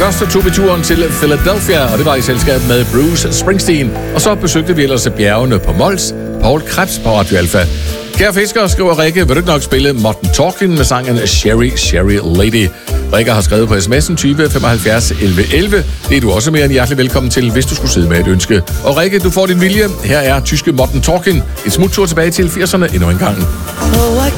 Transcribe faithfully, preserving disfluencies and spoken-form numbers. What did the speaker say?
Først tog vi turen til Philadelphia, og det var i selskab med Bruce Springsteen. Og så besøgte vi ellers bjergene på Mols. Paul Krebs på Radio Alpha. Kære fiskere, skriver Rikke, vil du ikke nok spille Modern Talking med sangen Sherry, Sherry Lady? Rikke har skrevet på sms'en tyve femoghalvfjerds elleve elleve. Det er du også mere end hjertelig velkommen til, hvis du skulle sidde med et ønske. Og Rikke, du får din vilje. Her er tyske Modern Talking. Et smuttur tilbage til firserne endnu en gang. Oh, I